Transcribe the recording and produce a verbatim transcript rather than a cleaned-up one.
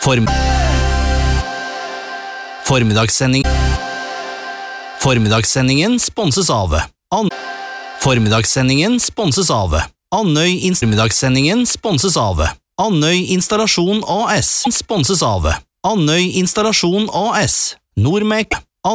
Form Formiddagssending Formiddagssendingen sponses av An Formiddagssendingen sponses av Andøy Formiddagssendingen sponses av Andøy Installasjon A S sponses av Andøy Installasjon A S Nordmek